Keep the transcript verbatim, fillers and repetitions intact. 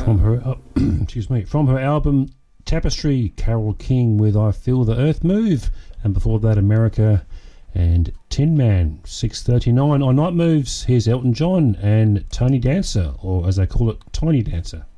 From her, uh, excuse me, from her album Tapestry, Carole King with I Feel the Earth Move, and before that America and Tin Man. Six thirty-nine on Night Moves. Here's Elton John and Tony Dancer, or as they call it, Tiny Dancer.